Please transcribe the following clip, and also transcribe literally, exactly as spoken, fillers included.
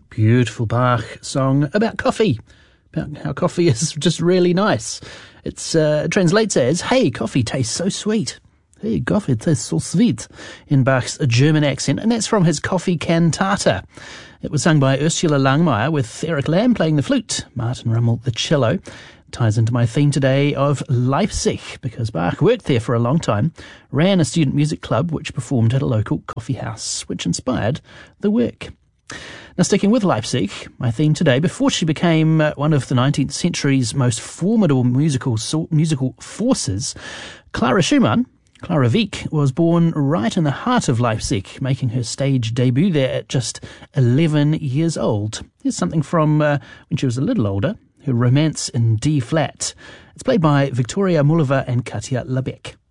Beautiful Bach song about coffee, about how coffee is just really nice. It's, uh, it translates as, hey, coffee tastes so sweet. Hey, coffee tastes so sweet, in Bach's German accent, and that's from his Coffee Cantata. It was sung by Ursula Langmeier with Eric Lamb playing the flute, Martin Rummel the cello. It ties into my theme today of Leipzig, because Bach worked there for a long time, ran a student music club which performed at a local coffee house, which inspired the work. Now, sticking with Leipzig, my theme today, before she became uh, one of the nineteenth century's most formidable musical so- musical forces, Clara Schumann, Clara Wieck, was born right in the heart of Leipzig, making her stage debut there at just eleven years old. Here's something from uh, when she was a little older, her Romance in D-flat. It's played by Victoria Mullova and Katja Labeck.